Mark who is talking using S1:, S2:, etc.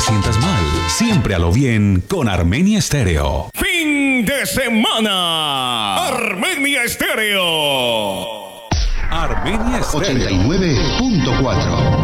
S1: sientas mal. Siempre a lo bien con Armenia Estéreo.
S2: Fin de semana. Armenia Estéreo.
S1: Armenia Estéreo.
S3: 89.4